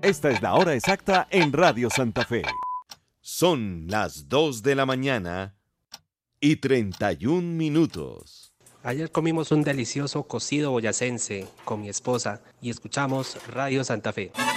Esta es la hora exacta en Radio Santa Fe. Son las 2 de la mañana y 31 minutos. Ayer comimos un delicioso cocido boyacense con mi esposa y escuchamos Radio Santa Fe.